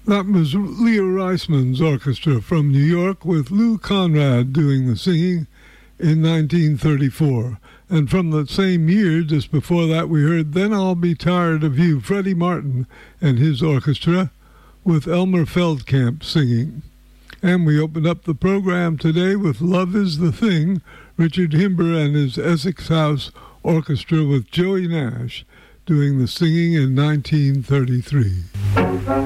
That was Leo Reisman's orchestra from New York with Lou Conrad doing the singing in 1934. And from the same year, just before that, we heard Then I'll Be Tired of You, Freddie Martin and his orchestra with Elmer Feldkamp singing. And we opened up the program today with Love is the Thing, Richard Himber and his Essex House Orchestra with Joey Nash doing the singing in 1933.